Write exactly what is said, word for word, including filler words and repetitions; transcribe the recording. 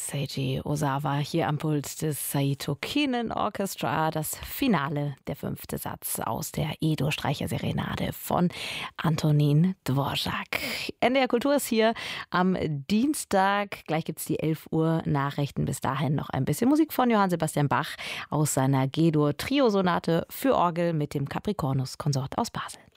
Seiji Ozawa hier am Pult des Saito Kinen Orchestra. Das Finale, der fünfte Satz aus der Edo-Streicher-Serenade von Antonín Dvořák. N D R Kultur ist hier am Dienstag. Gleich gibt es die elf Uhr Nachrichten. Bis dahin noch ein bisschen Musik von Johann Sebastian Bach aus seiner G-Dur-Trio-Sonate für Orgel mit dem Capricornus-Konsort aus Basel.